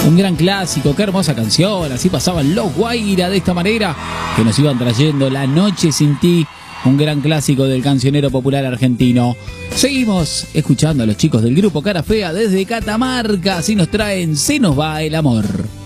Un gran clásico, qué hermosa canción. Así pasaban los Guaira de esta manera, que nos iban trayendo La Noche Sin Ti, un gran clásico del cancionero popular argentino. Seguimos escuchando a los chicos del grupo Cara Fea desde Catamarca. Así nos traen Se Nos Va el Amor.